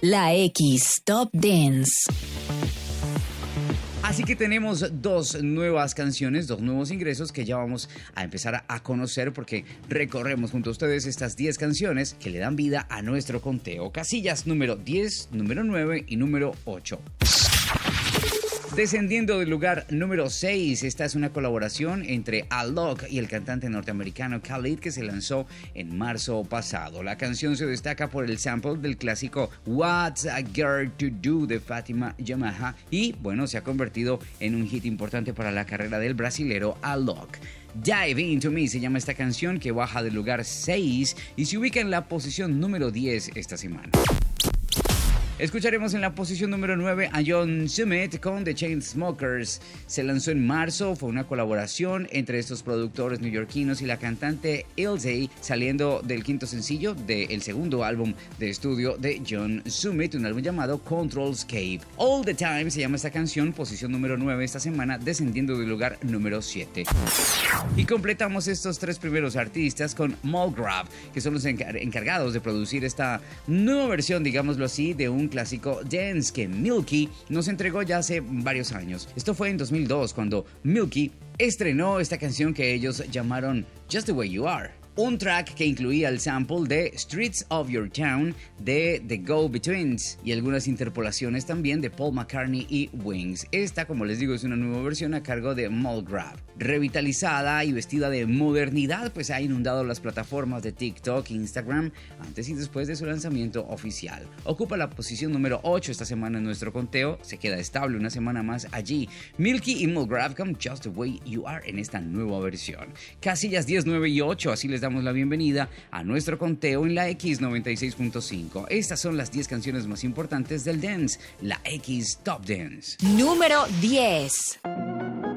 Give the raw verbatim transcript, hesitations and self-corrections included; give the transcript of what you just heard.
La X Top Dance. Así que tenemos dos nuevas canciones, dos nuevos ingresos que ya vamos a empezar a, a conocer porque recorremos junto a ustedes estas diez canciones que le dan vida a nuestro conteo. Casillas número diez, número nueve y número ocho. Descendiendo del lugar número seis, esta es una colaboración entre Alok y el cantante norteamericano Khalid que se lanzó en marzo pasado. La canción se destaca por el sample del clásico What's a Girl to Do de Fatima Yamaha y bueno, se ha convertido en un hit importante para la carrera del brasilero Alok. Dive Into Me se llama esta canción que baja del lugar seis y se ubica en la posición número diez esta semana. Escucharemos en la posición número nueve a John Summit con The Chainsmokers. Se lanzó en marzo, fue una colaboración entre estos productores neoyorquinos y la cantante Ilse, saliendo del quinto sencillo del segundo álbum de estudio de John Summit, un álbum llamado Controlscape. All the Time se llama esta canción, posición número nueve esta semana, descendiendo del lugar número siete. Y completamos estos tres primeros artistas con Mulgrave, que son los encar- encargados de producir esta nueva versión, digámoslo así, de un clásico dance que Milky nos entregó ya hace varios años. Esto fue en dos mil dos cuando Milky estrenó esta canción que ellos llamaron Just the Way You Are. Un track que incluía el sample de Streets of Your Town de The Go-Betweens y algunas interpolaciones también de Paul McCartney y Wings. Esta, como les digo, es una nueva versión a cargo de Mulgrave. Revitalizada y vestida de modernidad, pues ha inundado las plataformas de TikTok e Instagram antes y después de su lanzamiento oficial. Ocupa la posición número ocho esta semana en nuestro conteo, se queda estable una semana más allí. Milky y Mulgrave con Just the Way You Are en esta nueva versión. Casillas diez, nueve y ocho, así les damos la bienvenida a nuestro conteo en la X noventa y seis punto cinco. Estas son las diez canciones más importantes del dance, la X Top Dance. Número diez.